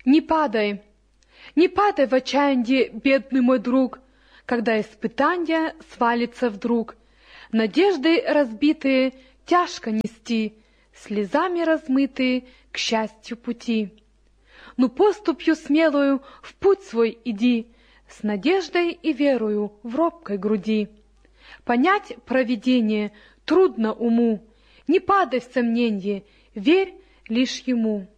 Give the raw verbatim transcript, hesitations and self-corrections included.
Не падай, не падай в отчаянье, бедный мой друг, когда испытанья свалится вдруг. Надежды разбитые тяжко нести, слезами размытые к счастью пути. Ну, поступью смелую в путь свой иди, с надеждой и верою в робкой груди. Понять провидение трудно уму, не падай в сомненье, верь лишь ему.